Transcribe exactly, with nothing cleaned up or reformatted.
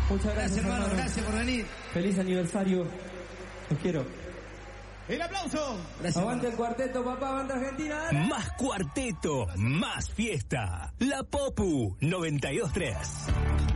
Muchas gracias, gracias hermano, hermano, gracias por venir. Feliz aniversario. Los quiero. El aplauso. Gracias, aguante hermano. El cuarteto, papá, banda argentina. Dale. Más cuarteto, más fiesta. La Popu noventa y dos tres.